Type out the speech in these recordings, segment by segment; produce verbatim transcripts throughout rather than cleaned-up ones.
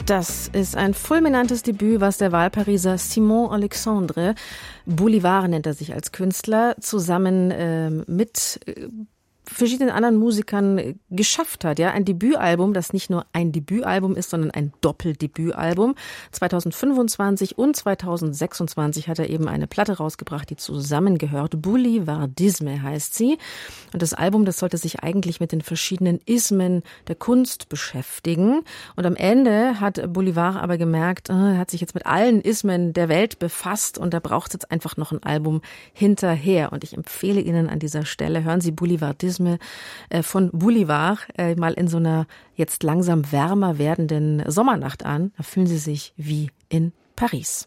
Das ist ein fulminantes Debüt, was der Wahlpariser Simon Alexandre, Bolivar nennt er sich als Künstler, zusammen äh, mit äh, verschiedenen anderen Musikern geschafft hat. Ja, ein Debütalbum, das nicht nur ein Debütalbum ist, sondern ein Doppeldebütalbum. zwanzig fünfundzwanzig und zwanzig sechsundzwanzig hat er eben eine Platte rausgebracht, die zusammengehört. Boulevardisme heißt sie. Und das Album, das sollte sich eigentlich mit den verschiedenen Ismen der Kunst beschäftigen. Und am Ende hat Bolivar aber gemerkt, er hat sich jetzt mit allen Ismen der Welt befasst und da braucht es jetzt einfach noch ein Album hinterher. Und ich empfehle Ihnen an dieser Stelle, hören Sie Boulevardisme von Bolivar mal in so einer jetzt langsam wärmer werdenden Sommernacht an. Da fühlen Sie sich wie in Paris.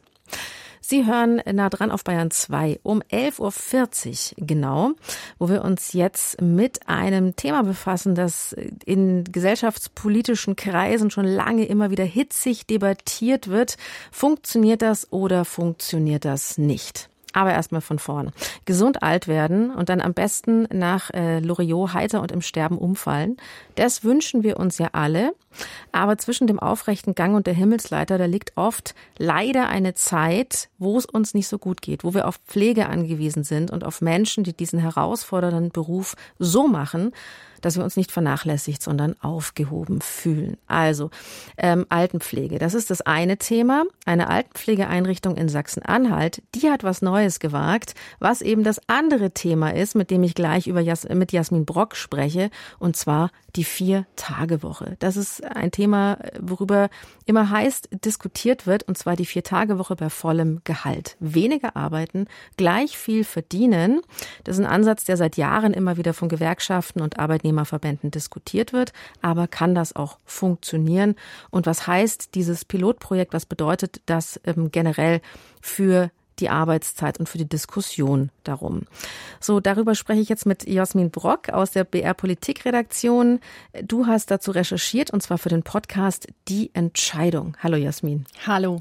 Sie hören nah dran auf Bayern zwei um elf Uhr vierzig genau, wo wir uns jetzt mit einem Thema befassen, das in gesellschaftspolitischen Kreisen schon lange immer wieder hitzig debattiert wird. Funktioniert das oder funktioniert das nicht? Aber erstmal von vorn. Gesund alt werden und dann am besten nach äh, Loriot heiter und im Sterben umfallen. Das wünschen wir uns ja alle. Aber zwischen dem aufrechten Gang und der Himmelsleiter, da liegt oft leider eine Zeit, wo es uns nicht so gut geht, wo wir auf Pflege angewiesen sind und auf Menschen, die diesen herausfordernden Beruf so machen, dass wir uns nicht vernachlässigt, sondern aufgehoben fühlen. Also ähm, Altenpflege, das ist das eine Thema. Eine Altenpflegeeinrichtung in Sachsen-Anhalt, die hat was Neues gewagt, was eben das andere Thema ist, mit dem ich gleich über Jas- mit Jasmin Brock spreche, und zwar die Vier-Tage-Woche. Das ist ein Thema, worüber immer heiß diskutiert wird, und zwar die Vier-Tage-Woche bei vollem Gehalt. Weniger arbeiten, gleich viel verdienen. Das ist ein Ansatz, der seit Jahren immer wieder von Gewerkschaften und Arbeitnehmerverbänden diskutiert wird. Aber kann das auch funktionieren? Und was heißt dieses Pilotprojekt? Was bedeutet das ähm, generell für die Arbeitszeit und für die Diskussion darum? So, darüber spreche ich jetzt mit Jasmin Brock aus der B R Politikredaktion. Du hast dazu recherchiert, und zwar für den Podcast Die Entscheidung. Hallo Jasmin. Hallo.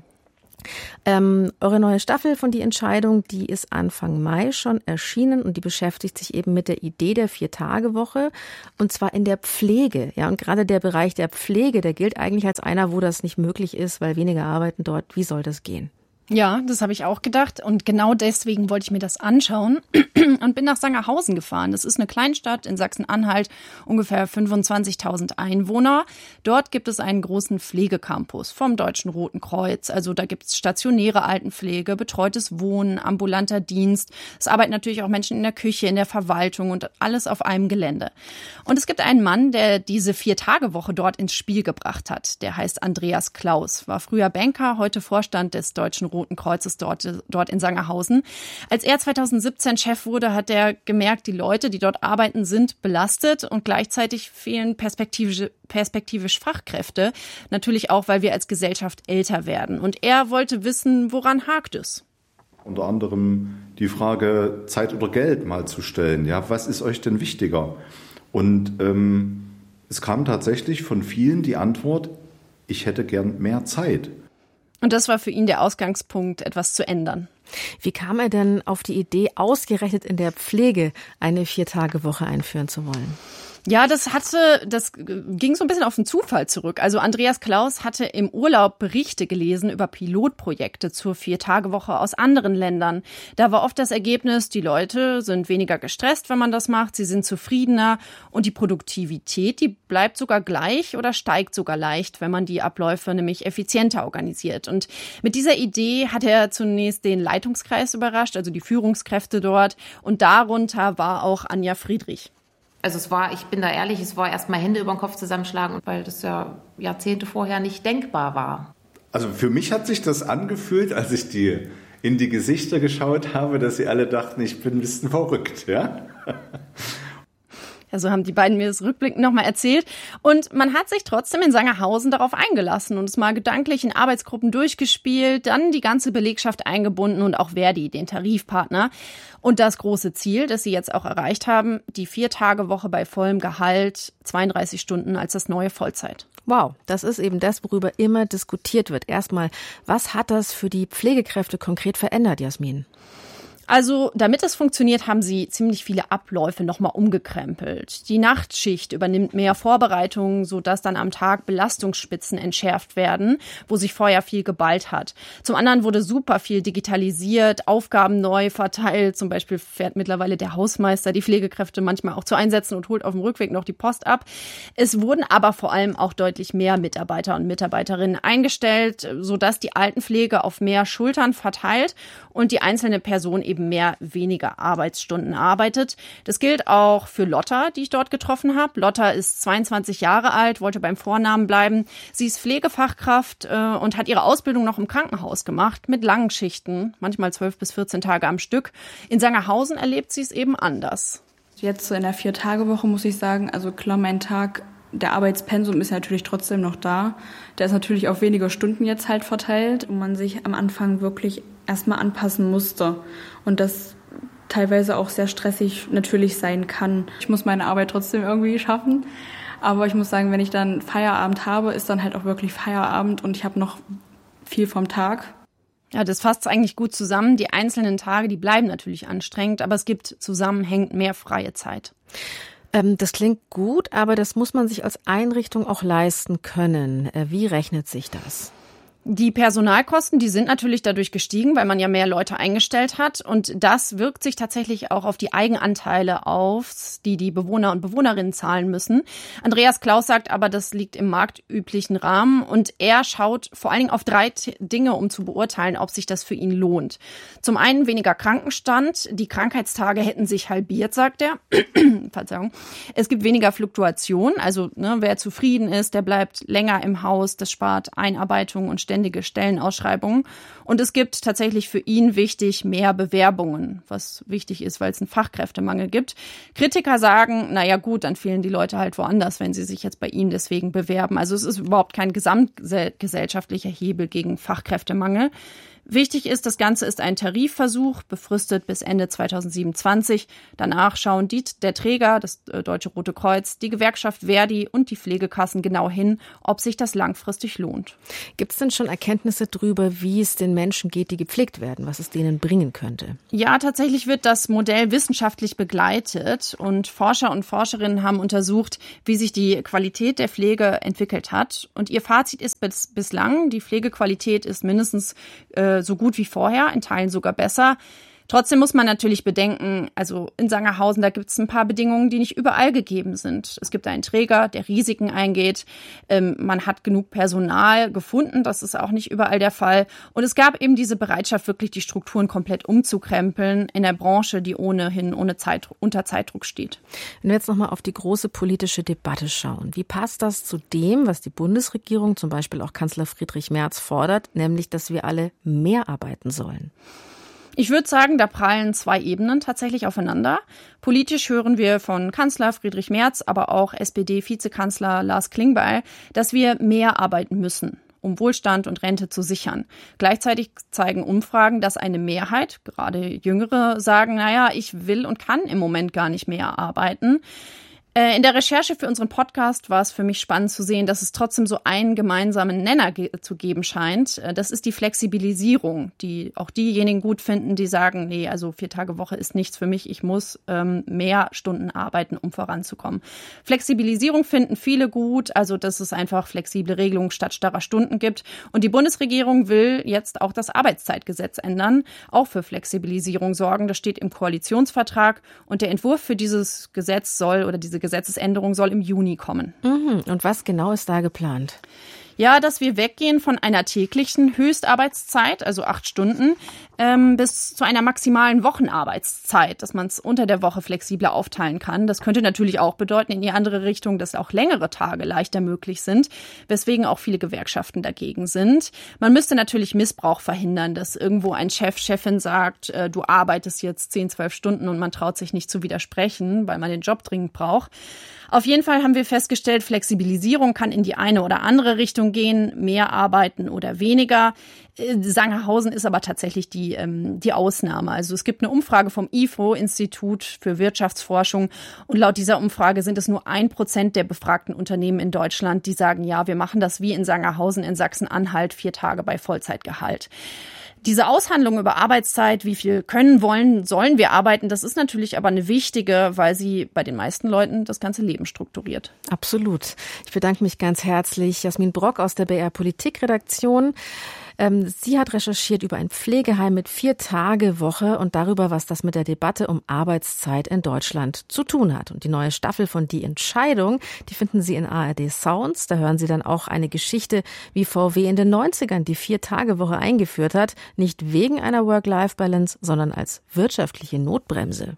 Ähm, eure neue Staffel von Die Entscheidung, die ist Anfang Mai schon erschienen und die beschäftigt sich eben mit der Idee der Vier-Tage-Woche, und zwar in der Pflege. Ja, und gerade der Bereich der Pflege, der gilt eigentlich als einer, wo das nicht möglich ist, weil weniger arbeiten dort. Wie soll das gehen? Ja, das habe ich auch gedacht, und genau deswegen wollte ich mir das anschauen und bin nach Sangerhausen gefahren. Das ist eine Kleinstadt in Sachsen-Anhalt, ungefähr fünfundzwanzigtausend Einwohner. Dort gibt es einen großen Pflegecampus vom Deutschen Roten Kreuz. Also da gibt es stationäre Altenpflege, betreutes Wohnen, ambulanter Dienst. Es arbeiten natürlich auch Menschen in der Küche, in der Verwaltung und alles auf einem Gelände. Und es gibt einen Mann, der diese Vier-Tage-Woche dort ins Spiel gebracht hat. Der heißt Andreas Klaus, war früher Banker, heute Vorstand des Deutschen Roten Kreuzes dort, dort in Sangerhausen. Als er zweitausendsiebzehn Chef wurde, hat er gemerkt, die Leute, die dort arbeiten, sind belastet und gleichzeitig fehlen perspektivisch, perspektivisch Fachkräfte. Natürlich auch, weil wir als Gesellschaft älter werden. Und er wollte wissen, woran hakt es? Unter anderem die Frage Zeit oder Geld mal zu stellen. Ja, was ist euch denn wichtiger? Und ähm, es kam tatsächlich von vielen die Antwort, ich hätte gern mehr Zeit. Und das war für ihn der Ausgangspunkt, etwas zu ändern. Wie kam er denn auf die Idee, ausgerechnet in der Pflege eine Vier-Tage-Woche einführen zu wollen? Ja, das hatte, das ging so ein bisschen auf den Zufall zurück. Also Andreas Klaus hatte im Urlaub Berichte gelesen über Pilotprojekte zur Vier-Tage-Woche aus anderen Ländern. Da war oft das Ergebnis, die Leute sind weniger gestresst, wenn man das macht, sie sind zufriedener und die Produktivität, die bleibt sogar gleich oder steigt sogar leicht, wenn man die Abläufe nämlich effizienter organisiert. Und mit dieser Idee hat er zunächst den Leitungskreis überrascht, also die Führungskräfte dort, und darunter war auch Anja Friedrich. Also es war, ich bin da ehrlich, es war erstmal Hände über den Kopf zusammenschlagen, weil das ja Jahrzehnte vorher nicht denkbar war. Also für mich hat sich das angefühlt, als ich die in die Gesichter geschaut habe, dass sie alle dachten, ich bin ein bisschen verrückt, ja? Also haben die beiden mir das rückblickend nochmal erzählt. Und man hat sich trotzdem in Sangerhausen darauf eingelassen und es mal gedanklich in Arbeitsgruppen durchgespielt, dann die ganze Belegschaft eingebunden und auch Verdi, den Tarifpartner. Und das große Ziel, das sie jetzt auch erreicht haben, die Vier-Tage-Woche bei vollem Gehalt, zweiunddreißig Stunden als das neue Vollzeit. Wow, das ist eben das, worüber immer diskutiert wird. Erstmal, was hat das für die Pflegekräfte konkret verändert, Jasmin? Also, damit es funktioniert, haben sie ziemlich viele Abläufe nochmal umgekrempelt. Die Nachtschicht übernimmt mehr Vorbereitungen, sodass dann am Tag Belastungsspitzen entschärft werden, wo sich vorher viel geballt hat. Zum anderen wurde super viel digitalisiert, Aufgaben neu verteilt. Zum Beispiel fährt mittlerweile der Hausmeister die Pflegekräfte manchmal auch zu Einsätzen und holt auf dem Rückweg noch die Post ab. Es wurden aber vor allem auch deutlich mehr Mitarbeiter und Mitarbeiterinnen eingestellt, sodass die Altenpflege auf mehr Schultern verteilt und die einzelne Person eben mehr, weniger Arbeitsstunden arbeitet. Das gilt auch für Lotta, die ich dort getroffen habe. Lotta ist zweiundzwanzig Jahre alt, wollte beim Vornamen bleiben. Sie ist Pflegefachkraft äh, und hat ihre Ausbildung noch im Krankenhaus gemacht, mit langen Schichten, manchmal zwölf bis vierzehn Tage am Stück. In Sangerhausen erlebt sie es eben anders. Jetzt so in der Vier-Tage-Woche muss ich sagen, also klar, mein Tag, der Arbeitspensum ist ja natürlich trotzdem noch da. Der ist natürlich auf weniger Stunden jetzt halt verteilt, wo man sich am Anfang wirklich erstmal anpassen musste. Und das teilweise auch sehr stressig natürlich sein kann. Ich muss meine Arbeit trotzdem irgendwie schaffen. Aber ich muss sagen, wenn ich dann Feierabend habe, ist dann halt auch wirklich Feierabend und ich habe noch viel vom Tag. Ja, das fasst eigentlich gut zusammen. Die einzelnen Tage, die bleiben natürlich anstrengend, aber es gibt zusammenhängend mehr freie Zeit. Ähm, das klingt gut, aber das muss man sich als Einrichtung auch leisten können. Äh, wie rechnet sich das? Die Personalkosten, die sind natürlich dadurch gestiegen, weil man ja mehr Leute eingestellt hat. Und das wirkt sich tatsächlich auch auf die Eigenanteile auf, die die Bewohner und Bewohnerinnen zahlen müssen. Andreas Klaus sagt aber, das liegt im marktüblichen Rahmen. Und er schaut vor allen Dingen auf drei T- Dinge, um zu beurteilen, ob sich das für ihn lohnt. Zum einen weniger Krankenstand. Die Krankheitstage hätten sich halbiert, sagt er. Verzeihung. Es gibt weniger Fluktuation. Also ne, wer zufrieden ist, der bleibt länger im Haus. Das spart Einarbeitung und ständige Stellenausschreibungen. Und es gibt tatsächlich für ihn wichtig mehr Bewerbungen, was wichtig ist, weil es einen Fachkräftemangel gibt. Kritiker sagen, naja gut, dann fehlen die Leute halt woanders, wenn sie sich jetzt bei ihm deswegen bewerben. Also es ist überhaupt kein gesamtgesellschaftlicher Hebel gegen Fachkräftemangel. Wichtig ist, das Ganze ist ein Tarifversuch, befristet bis Ende zweitausendsiebenundzwanzig. Danach schauen die, der Träger, das Deutsche Rote Kreuz, die Gewerkschaft Verdi und die Pflegekassen genau hin, ob sich das langfristig lohnt. Gibt es denn schon Erkenntnisse darüber, wie es den Menschen geht, die gepflegt werden, was es denen bringen könnte? Ja, tatsächlich wird das Modell wissenschaftlich begleitet und Forscher und Forscherinnen haben untersucht, wie sich die Qualität der Pflege entwickelt hat. Und ihr Fazit ist bis, bislang, die Pflegequalität ist mindestens äh, so gut wie vorher, in Teilen sogar besser. Trotzdem muss man natürlich bedenken, also in Sangerhausen, da gibt es ein paar Bedingungen, die nicht überall gegeben sind. Es gibt einen Träger, der Risiken eingeht. Ähm, man hat genug Personal gefunden, das ist auch nicht überall der Fall. Und es gab eben diese Bereitschaft, wirklich die Strukturen komplett umzukrempeln in der Branche, die ohnehin ohne Zeit, unter Zeitdruck steht. Wenn wir jetzt nochmal auf die große politische Debatte schauen, wie passt das zu dem, was die Bundesregierung, zum Beispiel auch Kanzler Friedrich Merz, fordert, nämlich, dass wir alle mehr arbeiten sollen? Ich würde sagen, da prallen zwei Ebenen tatsächlich aufeinander. Politisch hören wir von Kanzler Friedrich Merz, aber auch S P D-Vizekanzler Lars Klingbeil, dass wir mehr arbeiten müssen, um Wohlstand und Rente zu sichern. Gleichzeitig zeigen Umfragen, dass eine Mehrheit, gerade Jüngere, sagen, naja, ich will und kann im Moment gar nicht mehr arbeiten. In der Recherche für unseren Podcast war es für mich spannend zu sehen, dass es trotzdem so einen gemeinsamen Nenner ge- zu geben scheint. Das ist die Flexibilisierung, die auch diejenigen gut finden, die sagen, nee, also vier Tage Woche ist nichts für mich, ich muss ähm, mehr Stunden arbeiten, um voranzukommen. Flexibilisierung finden viele gut, also dass es einfach flexible Regelungen statt starrer Stunden gibt. Und die Bundesregierung will jetzt auch das Arbeitszeitgesetz ändern, auch für Flexibilisierung sorgen. Das steht im Koalitionsvertrag und der Entwurf für dieses Gesetz soll oder diese Gesetzesänderung soll im Juni kommen. Mhm. Und was genau ist da geplant? Ja, dass wir weggehen von einer täglichen Höchstarbeitszeit, also acht Stunden, ähm, bis zu einer maximalen Wochenarbeitszeit, dass man es unter der Woche flexibler aufteilen kann. Das könnte natürlich auch bedeuten in die andere Richtung, dass auch längere Tage leichter möglich sind, weswegen auch viele Gewerkschaften dagegen sind. Man müsste natürlich Missbrauch verhindern, dass irgendwo ein Chef, Chefin sagt, äh, du arbeitest jetzt zehn, zwölf Stunden und man traut sich nicht zu widersprechen, weil man den Job dringend braucht. Auf jeden Fall haben wir festgestellt, Flexibilisierung kann in die eine oder andere Richtung gehen, mehr arbeiten oder weniger. Sangerhausen ist aber tatsächlich die, ähm, die Ausnahme. Also es gibt eine Umfrage vom I F O, Institut für Wirtschaftsforschung, und laut dieser Umfrage sind es nur ein Prozent der befragten Unternehmen in Deutschland, die sagen, ja, wir machen das wie in Sangerhausen in Sachsen-Anhalt, vier Tage bei Vollzeitgehalt. Diese Aushandlung über Arbeitszeit, wie viel können, wollen, sollen wir arbeiten, das ist natürlich aber eine wichtige, weil sie bei den meisten Leuten das ganze Leben strukturiert. Absolut. Ich bedanke mich ganz herzlich. Jasmin Brock aus der B R Politikredaktion. Ähm, sie hat recherchiert über ein Pflegeheim mit Vier-Tage-Woche und darüber, was das mit der Debatte um Arbeitszeit in Deutschland zu tun hat. Und die neue Staffel von Die Entscheidung, die finden Sie in A R D Sounds. Da hören Sie dann auch eine Geschichte, wie V W in den neunzigern die Vier-Tage-Woche eingeführt hat. Nicht wegen einer Work-Life-Balance, sondern als wirtschaftliche Notbremse.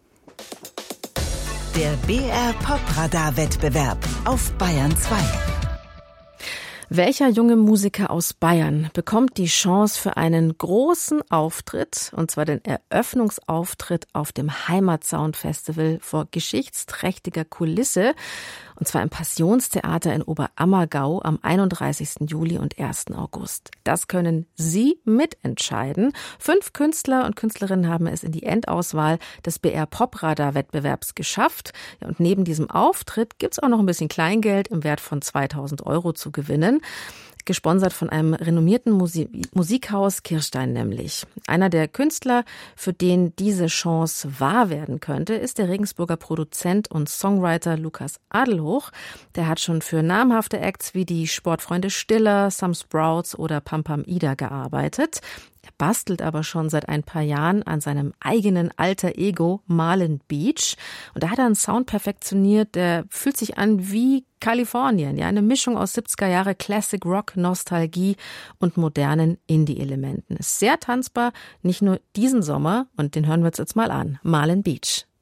Der B R Pop-Radar-Wettbewerb auf Bayern zwei. Welcher junge Musiker aus Bayern bekommt die Chance für einen großen Auftritt, und zwar den Eröffnungsauftritt auf dem Heimatsound-Festival vor geschichtsträchtiger Kulisse, und zwar im Passionstheater in Oberammergau am einunddreißigsten Juli und ersten August. Das können Sie mitentscheiden. Fünf Künstler und Künstlerinnen haben es in die Endauswahl des B R Pop-Radar-Wettbewerbs geschafft. Ja, und neben diesem Auftritt gibt's auch noch ein bisschen Kleingeld im Wert von zweitausend Euro zu gewinnen. Gesponsert von einem renommierten Musi- Musikhaus Kirstein nämlich. Einer der Künstler, für den diese Chance wahr werden könnte, ist der Regensburger Produzent und Songwriter Lukas Adelhoch. Der hat schon für namhafte Acts wie die Sportfreunde Stiller, Some Sprouts oder Pam Pam Ida gearbeitet. Er bastelt aber schon seit ein paar Jahren an seinem eigenen Alter Ego Marlon Beach. Und da hat er einen Sound perfektioniert, der fühlt sich an wie Kalifornien. Ja, eine Mischung aus siebziger Jahre Classic Rock, Nostalgie und modernen Indie-Elementen. Ist sehr tanzbar, nicht nur diesen Sommer. Und den hören wir uns jetzt mal an. Marlon Beach.